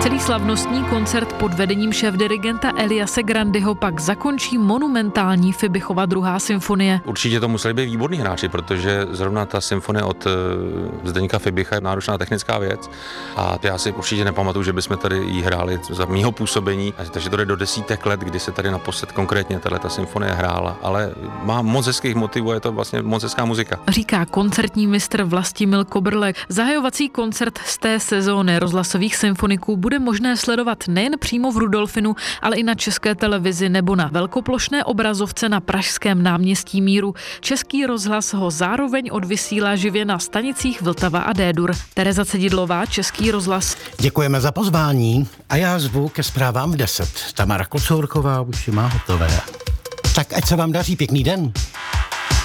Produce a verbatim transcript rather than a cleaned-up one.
Celý slavnostní koncert pod vedením šéfdirigenta Eliase Grandyho pak zakončí monumentální Fibichova druhá symfonie. Určitě to museli být výborní hráči, protože zrovna ta symfonie od Zdeňka Fibicha je náročná technická věc a já si určitě nepamatuju, že bychom tady jí hráli za mýho působení, takže to jde do desítek let, kdy se tady naposled konkrétně tato symfonie hrála, ale má moc hezkých motivů, je to vlastně moc hezká muzika. Říká koncertní mistr Vlastimil Kobrlek. Zahajovací koncert z té sezóny rozhlasových symfoniků bude možné sledovat nejen přímo v Rudolfinu, ale i na České televizi nebo na velkoplošné obrazovce na pražském náměstí Míru. Český rozhlas ho zároveň odvysílá živě na stanicích Vltava a D-dur. Tereza Cedidlová, Český rozhlas. Děkujeme za pozvání a já zvu ke zprávám v deset. Tamara Kocourková už je má hotové. Tak ať se vám daří, pěkný den.